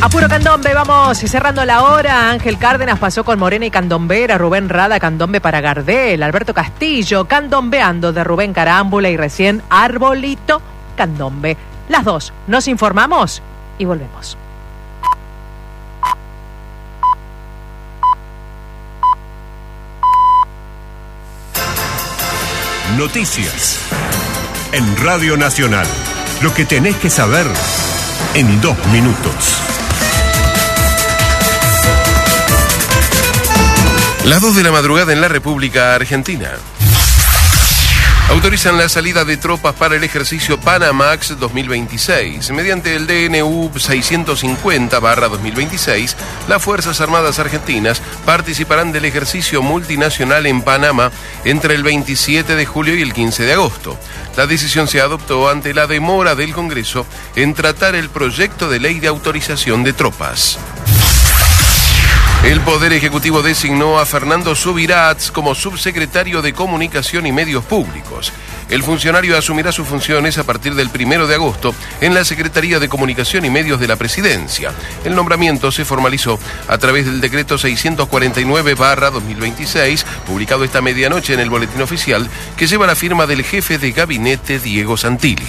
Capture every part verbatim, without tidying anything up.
A puro candombe, vamos cerrando la hora. Ángel Cárdenas pasó con Morena y Candombera, Rubén Rada, candombe para Gardel, Alberto Castillo, candombeando de Rubén Carámbula y recién Arbolito, candombe. Las dos, nos informamos y volvemos. Noticias en Radio Nacional. Lo que tenés que saber en dos minutos. Las dos de la madrugada en la República Argentina. Autorizan la salida de tropas para el ejercicio Panamax dos mil veintiséis. Mediante el D N U seiscientos cincuenta barra dos mil veintiséis, las Fuerzas Armadas Argentinas participarán del ejercicio multinacional en Panamá entre el veintisiete de julio y el quince de agosto. La decisión se adoptó ante la demora del Congreso en tratar el proyecto de ley de autorización de tropas. El Poder Ejecutivo designó a Fernando Subirats como subsecretario de Comunicación y Medios Públicos. El funcionario asumirá sus funciones a partir del primero de agosto en la Secretaría de Comunicación y Medios de la Presidencia. El nombramiento se formalizó a través del decreto seiscientos cuarenta y nueve barra dos mil veintiséis, publicado esta medianoche en el Boletín Oficial, que lleva la firma del jefe de gabinete Diego Santilli.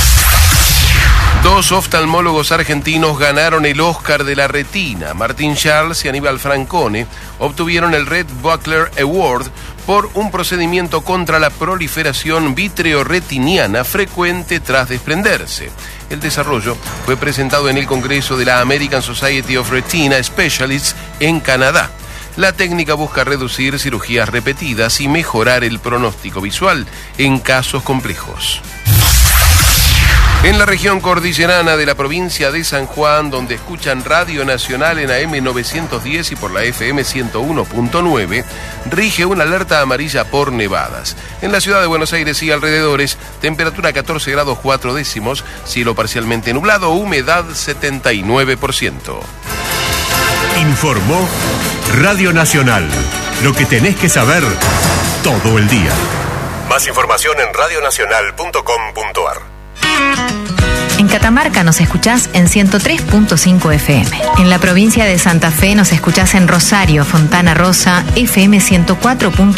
Dos oftalmólogos argentinos ganaron el Oscar de la retina. Martín Charles y Aníbal Francone obtuvieron el Red Buckler Award por un procedimiento contra la proliferación vitreoretiniana frecuente tras desprenderse. El desarrollo fue presentado en el Congreso de la American Society of Retina Specialists en Canadá. La técnica busca reducir cirugías repetidas y mejorar el pronóstico visual en casos complejos. En la región cordillerana de la provincia de San Juan, donde escuchan Radio Nacional en A M novecientos diez y por la F M ciento uno punto nueve, rige una alerta amarilla por nevadas. En la ciudad de Buenos Aires y alrededores, temperatura catorce grados cuatro décimos, cielo parcialmente nublado, humedad setenta y nueve por ciento. Informó Radio Nacional. Lo que tenés que saber todo el día. Más información en radio nacional punto com punto a r. En Catamarca nos escuchás en ciento tres punto cinco F M. En la provincia de Santa Fe nos escuchás en Rosario, Fontana Rosa, F M ciento cuatro punto cinco.